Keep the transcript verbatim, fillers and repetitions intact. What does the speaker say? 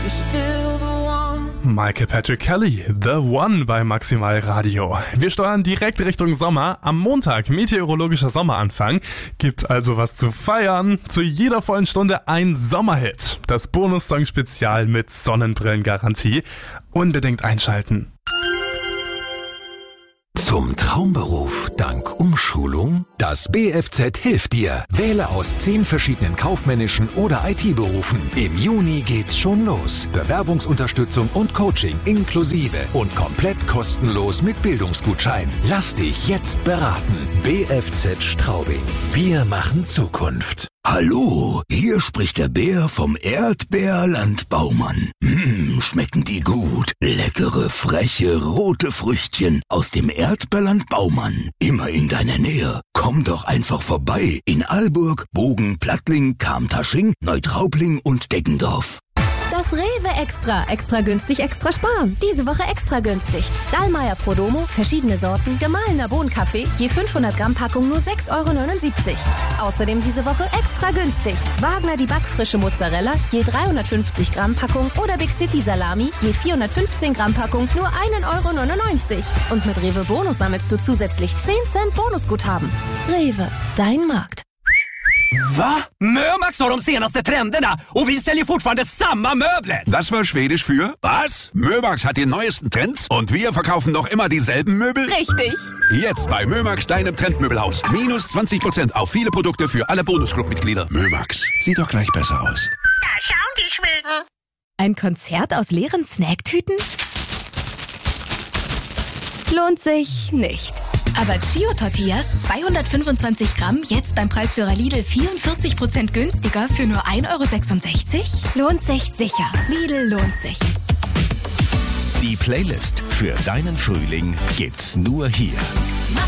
Michael Patrick Kelly, The One bei Maximal Radio. Wir steuern direkt Richtung Sommer. Am Montag meteorologischer Sommeranfang. Gibt also was zu feiern. Zu jeder vollen Stunde ein Sommerhit. Das Bonus-Song-Spezial mit Sonnenbrillengarantie. Unbedingt einschalten. Zum Traumberuf dank Umschulung? Das B F Z hilft dir. Wähle aus zehn verschiedenen kaufmännischen oder I T-Berufen. Im Juni geht's schon los. Bewerbungsunterstützung und Coaching inklusive und komplett kostenlos mit Bildungsgutschein. Lass dich jetzt beraten. B F Z Straubing. Wir machen Zukunft. Hallo, hier spricht der Bär vom Erdbeerland Baumann. Mmh, schmecken die gut. Leckere, freche, rote Früchtchen aus dem Erdbeerland Baumann. Immer in deiner Nähe. Komm doch einfach vorbei in Alburg, Bogen, Plattling, Kamtasching, Neutraubling und Deggendorf. Das Rewe Extra. Extra günstig, extra sparen. Diese Woche extra günstig. Dallmayr Prodomo, verschiedene Sorten, gemahlener Bohnenkaffee, je fünfhundert Gramm Packung nur sechs Euro neunundsiebzig. Außerdem diese Woche extra günstig. Wagner die backfrische Mozzarella, je dreihundertfünfzig Gramm Packung oder Big City Salami, je vierhundertfünfzehn Gramm Packung nur ein Euro neunundneunzig. Und mit Rewe Bonus sammelst du zusätzlich zehn Cent Bonusguthaben. Rewe, dein Markt. Va? Mömax har de senaste trenderna och vi säljer fortfarande samma möbler. Das war Schwedisch für was? Mömax hat die neuesten Trends und wir verkaufen noch immer dieselben Möbel? Richtig. Jetzt bei Mömax, deinem Trendmöbelhaus. Minus zwanzig Prozent auf viele Produkte für alle Bonusclub-Mitglieder. Mömax, sieht doch gleich besser aus. Da schauen die Schweden. Ein Konzert aus leeren Snacktüten? Lohnt sich nicht. Aber Chio-Tortillas, zweihundertfünfundzwanzig Gramm, jetzt beim Preisführer Lidl vierundvierzig Prozent günstiger für nur ein Euro sechsundsechzig? Lohnt sich sicher. Lidl lohnt sich. Die Playlist für deinen Frühling gibt's nur hier.